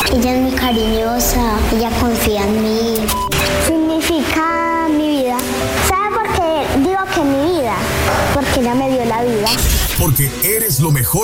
Ella es muy cariñosa, ella confía en mí. Significa mi vida. ¿Sabe por qué digo que mi vida? Porque ella me dio la vida. Porque eres lo mejor.